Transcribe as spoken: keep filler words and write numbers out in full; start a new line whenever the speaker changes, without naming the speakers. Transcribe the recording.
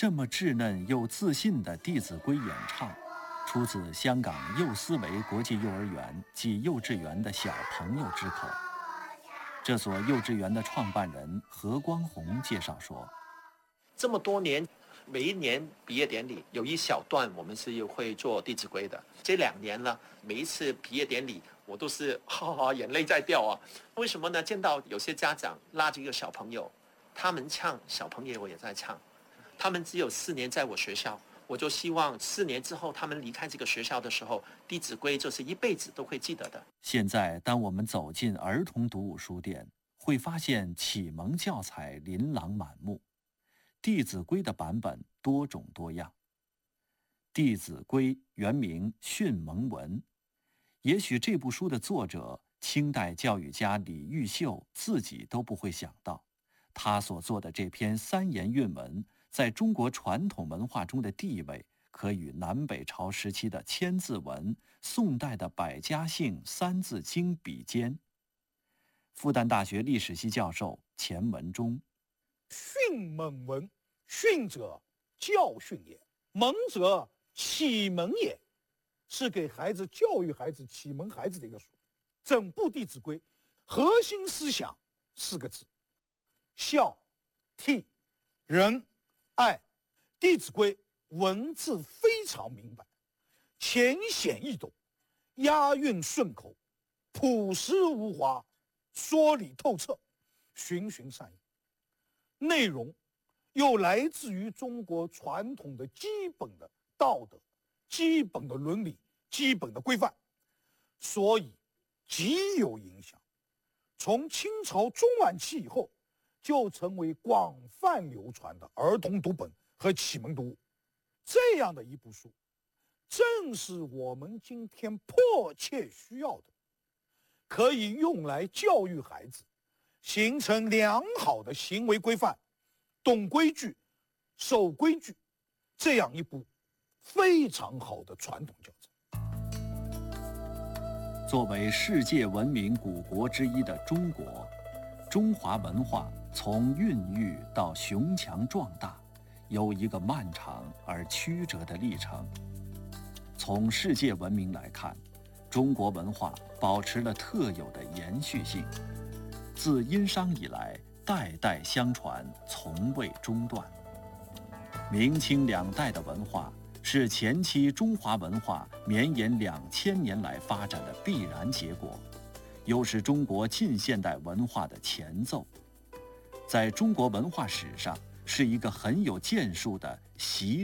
这么稚嫩又自信的《弟子规》演唱，出自香港幼思维国际幼儿园及幼稚园的小朋友之口。这所幼稚园的创办人何光宏介绍说：“
这么多年，每一年毕业典礼有一小段我们是会做《弟子规》的。这两年了，每一次毕业典礼我都是哈哈眼泪在掉啊。为什么呢？见到有些家长拉着一个小朋友，他们唱，小朋友也在唱。他们只有四年在我学校，我就希望四年之后他们离开这个学校的时候，《弟子规》就是一辈子都会记得的。”
现在，当我们走进儿童读物书店，会发现启蒙教材琳琅满目，《弟子规》的版本多种多样。《弟子规》原名《训蒙文》，也许这部书的作者清代教育家李毓秀自己都不会想到，他所做的这篇三言韵文，在中国传统文化中的地位，可与南北朝时期的千字文、宋代的百家姓三字经比肩。复旦大学历史系教授钱文忠：
训蒙文，训者教训也，蒙者启蒙也，是给孩子教育孩子、启蒙孩子的一个书。整部《弟子规》核心思想四个字：孝、悌、仁、爱。《弟子规》文字非常明白，浅显易懂，押韵顺口，朴实无华，说理透彻，循循善诱。内容又来自于中国传统的基本的道德、基本的伦理、基本的规范，所以极有影响。从清朝中晚期以后，就成为广泛流传的儿童读本和启蒙读物。这样的一部书，正是我们今天迫切需要的，可以用来教育孩子，形成良好的行为规范，懂规矩、守规矩，这样一部非常好的传统教材。
作为世界文明古国之一的中国，中华文化从孕育到雄强壮大，有一个漫长而曲折的历程。从世界文明来看，中国文化保持了特有的延续性，自殷商以来，代代相传，从未中断。明清两代的文化是前期中华文化绵延两千年来发展的必然结果，又是中国近现代文化的前奏，在中国文化史上是一个很有建树的习